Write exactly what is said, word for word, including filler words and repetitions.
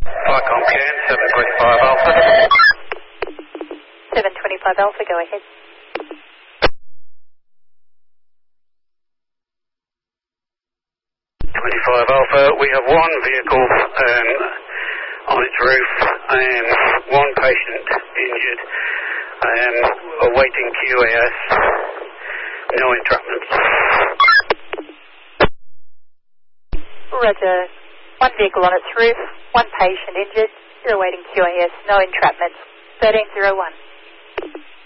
Vicom Ken, seven twenty-five Alpha. seven twenty-five Alpha, go ahead. twenty-five Alpha, we have one vehicle um, on its roof and one patient injured, um, awaiting Q A S, no entrapments. Roger. One vehicle on its roof, one patient injured, still awaiting Q A S, no entrapments. thirteen zero one.